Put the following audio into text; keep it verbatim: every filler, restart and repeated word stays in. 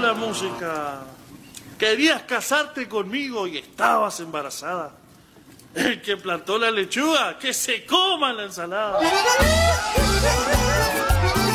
la música. Querías casarte conmigo y estabas embarazada. El que plantó la lechuga, que se coma la ensalada.